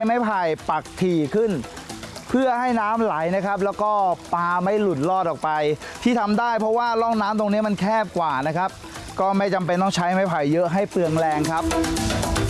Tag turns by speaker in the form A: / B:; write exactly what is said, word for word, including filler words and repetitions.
A: ไม้ไผ่ปักถี่ขึ้นเพื่อให้น้ำไหลนะครับแล้วก็ปลาไม่หลุดลอดออกไปที่ทำได้เพราะว่าร่องน้ำตรงนี้มันแคบกว่านะครับก็ไม่จำเป็นต้องใช้ไม้ไผ่เยอะให้เปลืองแรงครับ